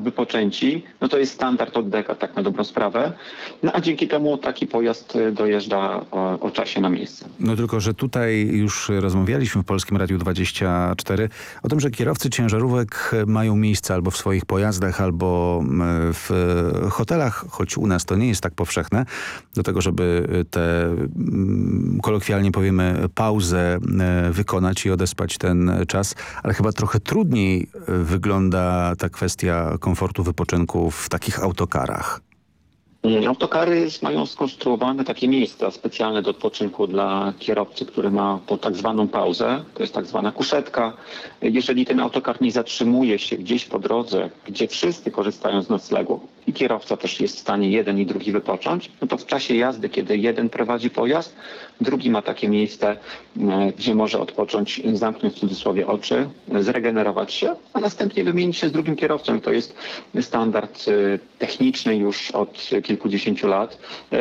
są wypoczęci, no to jest standard od dekad, tak na dobrą sprawę. No a dzięki temu taki pojazd dojeżdża o czasie na miejsce. No tylko, że tutaj już rozmawialiśmy w Polskim Radiu 24 o tym, że kierowcy ciężarówek mają miejsce albo w swoich pojazdach, albo w hotelach, choć u nas to nie jest tak powszechne, do tego, żeby tę, kolokwialnie powiemy, pauzę wykonać i odespać ten czas, ale chyba trochę trudniej wygląda ta kwestia komfortu wypoczynku w takich autokarach. Autokary mają skonstruowane takie miejsca specjalne do odpoczynku dla kierowcy, który ma po tak zwaną pauzę. To jest tak zwana kuszetka. Jeżeli ten autokar nie zatrzymuje się gdzieś po drodze, gdzie wszyscy korzystają z noclegu i kierowca też jest w stanie jeden i drugi wypocząć, no to w czasie jazdy, kiedy jeden prowadzi pojazd, drugi ma takie miejsce, gdzie może odpocząć, zamknąć w cudzysłowie oczy, zregenerować się, a następnie wymienić się z drugim kierowcą. To jest standard techniczny już od kilkudziesięciu lat,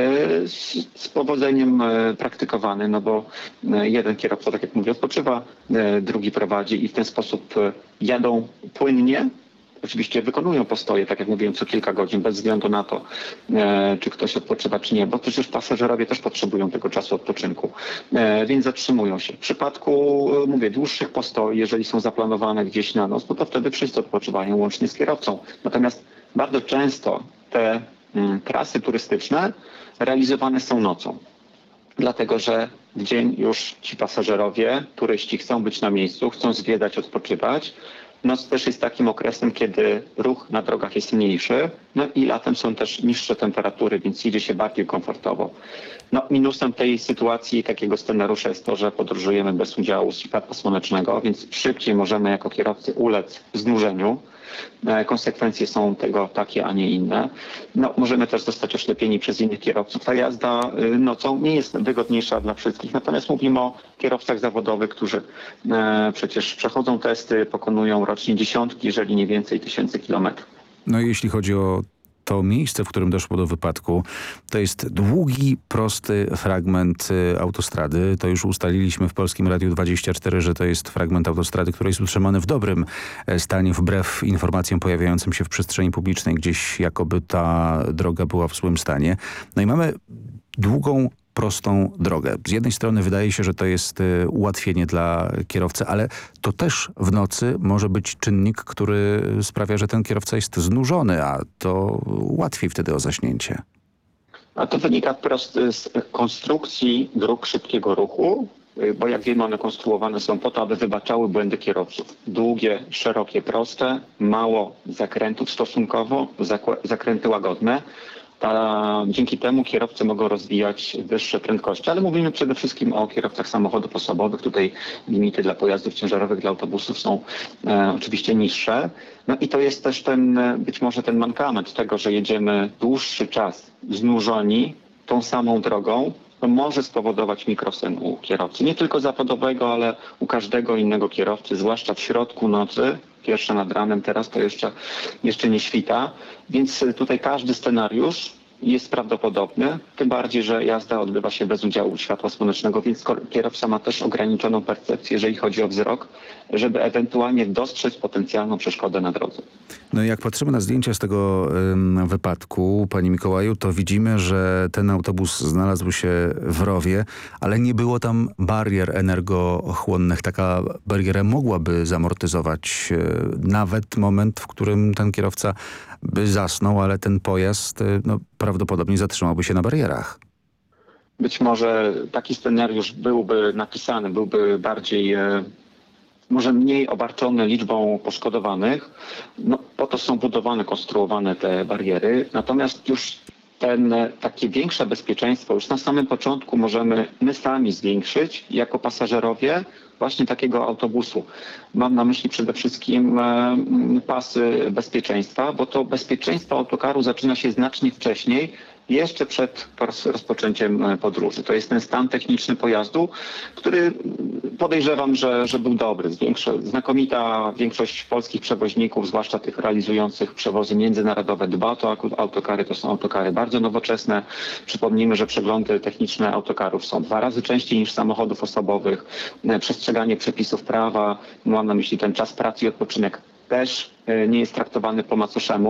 z powodzeniem praktykowany, no bo jeden kierowca, tak jak mówię, odpoczywa, drugi prowadzi i w ten sposób jadą płynnie. Oczywiście wykonują postoje, tak jak mówiłem, co kilka godzin, bez względu na to, czy ktoś odpoczywa, czy nie, bo przecież pasażerowie też potrzebują tego czasu odpoczynku, więc zatrzymują się. W przypadku, mówię, dłuższych postoi, jeżeli są zaplanowane gdzieś na noc, no to wtedy wszyscy odpoczywają, łącznie z kierowcą. Natomiast bardzo często te trasy turystyczne realizowane są nocą. Dlatego, że w dzień już ci pasażerowie, turyści chcą być na miejscu, chcą zwiedzać, odpoczywać. Noc też jest takim okresem, kiedy ruch na drogach jest mniejszy, no i latem są też niższe temperatury, więc idzie się bardziej komfortowo. No, minusem tej sytuacji, takiego scenariusza jest to, że podróżujemy bez udziału światła słonecznego, więc szybciej możemy jako kierowcy ulec znużeniu. Konsekwencje są tego takie, a nie inne. No, możemy też zostać oślepieni przez innych kierowców. Ta jazda nocą nie jest wygodniejsza dla wszystkich. Natomiast mówimy o kierowcach zawodowych, którzy przecież przechodzą testy, pokonują rocznie dziesiątki, jeżeli nie więcej, tysięcy kilometrów. No i jeśli chodzi o to miejsce, w którym doszło do wypadku, to jest długi, prosty fragment autostrady. To już ustaliliśmy w Polskim Radiu 24, że to jest fragment autostrady, który jest utrzymany w dobrym stanie, wbrew informacjom pojawiającym się w przestrzeni publicznej, gdzieś jakoby ta droga była w złym stanie. No i mamy długą, prostą drogę. Z jednej strony wydaje się, że to jest ułatwienie dla kierowcy, ale to też w nocy może być czynnik, który sprawia, że ten kierowca jest znużony, a to łatwiej wtedy o zaśnięcie. A to wynika wprost z konstrukcji dróg szybkiego ruchu, bo jak wiemy, one konstruowane są po to, aby wybaczały błędy kierowców. Długie, szerokie, proste, mało zakrętów stosunkowo, zakręty łagodne. Dzięki temu kierowcy mogą rozwijać wyższe prędkości, ale mówimy przede wszystkim o kierowcach samochodów osobowych. Tutaj limity dla pojazdów ciężarowych, dla autobusów są oczywiście niższe. No i to jest też być może ten mankament tego, że jedziemy dłuższy czas znużeni tą samą drogą. To może spowodować mikrosen u kierowcy. Nie tylko zawodowego, ale u każdego innego kierowcy, zwłaszcza w środku nocy, pierwsze nad ranem, teraz to jeszcze nie świta. Więc tutaj każdy scenariusz jest prawdopodobny, tym bardziej, że jazda odbywa się bez udziału światła słonecznego, więc kierowca ma też ograniczoną percepcję, jeżeli chodzi o wzrok, żeby ewentualnie dostrzec potencjalną przeszkodę na drodze. No i jak patrzymy na zdjęcia z tego wypadku, panie Mikołaju, to widzimy, że ten autobus znalazł się w rowie, ale nie było tam barier energochłonnych. Taka bariera mogłaby zamortyzować nawet moment, w którym ten kierowca by zasnął, ale ten pojazd prawdopodobnie zatrzymałby się na barierach. Być może taki scenariusz byłby napisany, byłby bardziej może mniej obarczony liczbą poszkodowanych. No, po to są budowane, konstruowane te bariery. Natomiast już takie większe bezpieczeństwo już na samym początku możemy my sami zwiększyć jako pasażerowie właśnie takiego autobusu. Mam na myśli przede wszystkim pasy bezpieczeństwa, bo to bezpieczeństwo autokaru zaczyna się znacznie wcześniej, jeszcze przed rozpoczęciem podróży. To jest ten stan techniczny pojazdu, który podejrzewam, że był dobry. Znakomita większość polskich przewoźników, zwłaszcza tych realizujących przewozy międzynarodowe, dba o to autokary. To są autokary bardzo nowoczesne. Przypomnijmy, że przeglądy techniczne autokarów są 2 razy częściej niż samochodów osobowych. Przestrzeganie przepisów prawa, mam na myśli ten czas pracy i odpoczynek, też nie jest traktowany po macoszemu.